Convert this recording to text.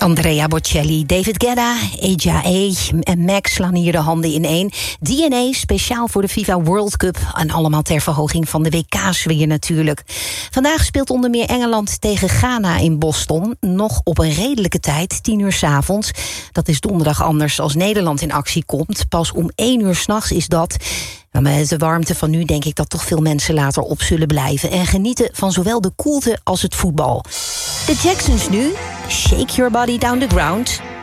Andrea Bocelli, David Guetta, Aja en Max slaan hier de handen ineen. DNA speciaal voor de FIFA World Cup. En allemaal ter verhoging van de WK-sfeer natuurlijk. Vandaag speelt onder meer Engeland tegen Ghana in Boston. Nog op een redelijke tijd, 10:00 s'avonds. Dat is donderdag anders als Nederland in actie komt. Pas om 1:00 s'nachts is dat. Maar met de warmte van nu denk ik dat toch veel mensen later op zullen blijven. En genieten van zowel de koelte als het voetbal. De Jacksons nu. Shake your body down the ground.